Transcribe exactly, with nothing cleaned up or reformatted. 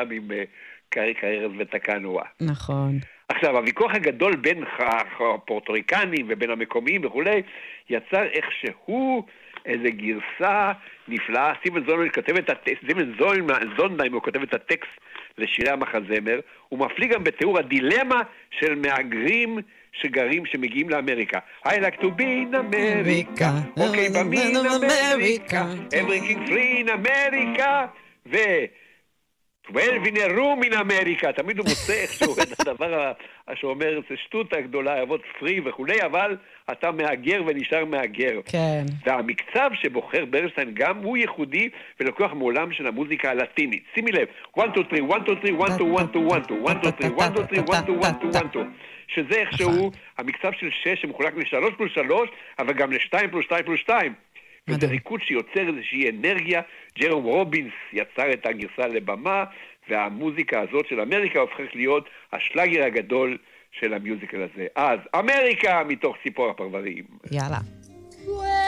גם עם קרק הארז ותקנוע. נכון. עכשיו, הוויכוח הגדול בין הפורטוריקנים ובין המקומיים וכולי, יצר איכשהו איזו גרסה נפלאה. סטיבן זונדהיים כותב את הטקסט, סטיבן זונדהיים הוא כותב את הטקסט לשירי המחזמר, הוא מפליא גם בתיאור הדילמה של מהגרים שגרים, שמגיעים לאמריקה. I like to be in America, okay, but me in America, everything free in America, ו... twelve in a room in America, תמיד הוא מוצא איכשהו את הדבר שאומר, זה שטות הגדולה, אבות פרי וכולי, אבל אתה מאגר ונשאר מאגר. כן. והמקצב שבוחר ברנשטיין גם הוא ייחודי ולוקח מעולם של המוזיקה הלטינית. שימי לב, one, two, three, one, two, three, one, two, one, two, one, two, one, two, three, one, two, three, one, two, one, two, one, two, שזה איכשהו המקצב של שש שמחולק לשלוש פלוס שלוש, אבל גם לשתיים פלוס שתיים פלוס שתיים. וזה ריקוד שיוצר איזושהי אנרגיה. ג'רום רובינס יצר את הגרסה לבמה, והמוזיקה הזאת של אמריקה הופכת להיות השלאגר הגדול של המיוזיקל הזה. אז אמריקה מתוך ציפור הפרברים. יאללה.